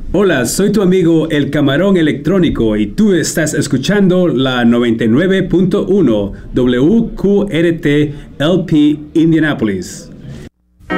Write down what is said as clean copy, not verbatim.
Hola, soy tu amigo El Camarón Electrónico y tú estás escuchando la 99.1 WQRT LP Indianapolis.